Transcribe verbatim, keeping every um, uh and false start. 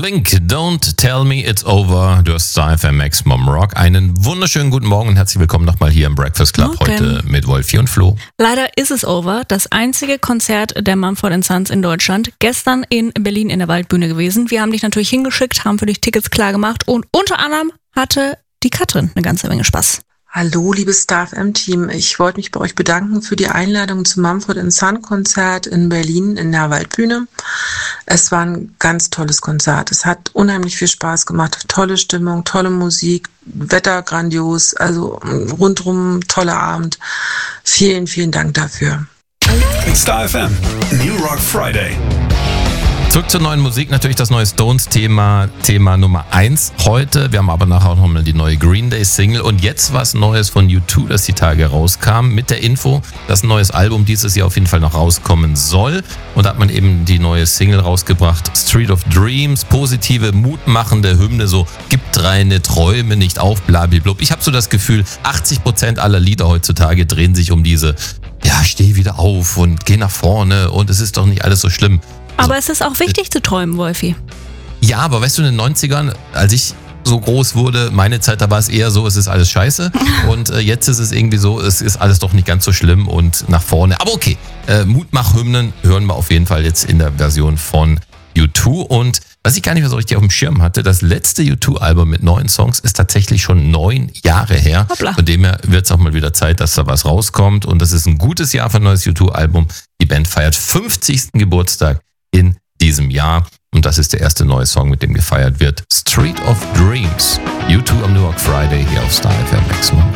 Blink, Don't Tell Me It's Over. Du hast Star F M Maximum Rock. Einen wunderschönen guten Morgen und herzlich willkommen nochmal hier im Breakfast Club. Morgen. Heute mit Wolfi und Flo. Leider ist es over. Das einzige Konzert der Mumford and Sons in Deutschland. Gestern in Berlin in der Waldbühne gewesen. Wir haben dich natürlich hingeschickt, haben für dich Tickets klar gemacht und unter anderem hatte die Katrin eine ganze Menge Spaß. Hallo, liebes Star F M-Team. Ich wollte mich bei euch bedanken für die Einladung zum Mumford and Sons Konzert in Berlin in der Waldbühne. Es war ein ganz tolles Konzert. Es hat unheimlich viel Spaß gemacht. Tolle Stimmung, tolle Musik, Wetter grandios, also rundrum toller Abend. Vielen, vielen Dank dafür. Star F M, New Rock Friday. Zurück zur neuen Musik, natürlich das neue Stones-Thema, Thema Nummer eins heute. Wir haben aber nachher auch nochmal die neue Green Day-Single und jetzt was Neues von U zwei, das die Tage rauskam, mit der Info, dass ein neues Album dieses Jahr auf jeden Fall noch rauskommen soll. Und da hat man eben die neue Single rausgebracht, Street of Dreams, positive, mutmachende Hymne, so gibt reine Träume nicht auf, blablablub. Ich habe so das Gefühl, achtzig Prozent aller Lieder heutzutage drehen sich um diese, ja, steh wieder auf und geh nach vorne und es ist doch nicht alles so schlimm. Aber also, es ist auch wichtig äh, zu träumen, Wolfi. Ja, aber weißt du, in den neunzigern, als ich so groß wurde, meine Zeit, da war es eher so, es ist alles scheiße. Und äh, jetzt ist es irgendwie so, es ist alles doch nicht ganz so schlimm und nach vorne. Aber okay, äh, Mutmach-Hymnen hören wir auf jeden Fall jetzt in der Version von U zwei. Und was ich gar nicht mehr so richtig auf dem Schirm hatte, das letzte U zwei Album mit neun Songs ist tatsächlich schon neun Jahre her. Hoppla. Von dem her wird es auch mal wieder Zeit, dass da was rauskommt. Und das ist ein gutes Jahr für ein neues U zwei Album. Die Band feiert fünfzigsten Geburtstag in diesem Jahr. Und das ist der erste neue Song, mit dem gefeiert wird. Street of Dreams. U zwei am New York Friday hier auf Star F M Maximum.